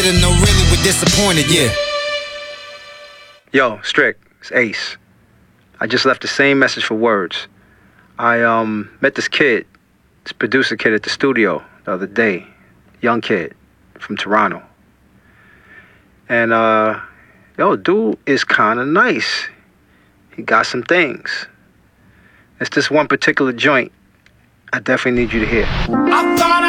to know really we're disappointed, yeah. Yo, Strick, it's Ace. I just left the same message for words. I met this kid, this producer kid at the studio the other day. Young kid from Toronto. And dude is kinda nice. He got some things. It's this one particular joint I definitely need you to hear.